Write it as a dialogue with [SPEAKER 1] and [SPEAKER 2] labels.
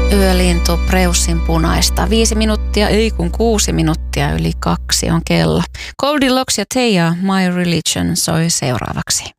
[SPEAKER 1] Yölintu, Preussin punaista. 5 minuuttia, ei kun 6 minuuttia yli 2 on kello. Goldilocks ja Teija, My Religion soi seuraavaksi.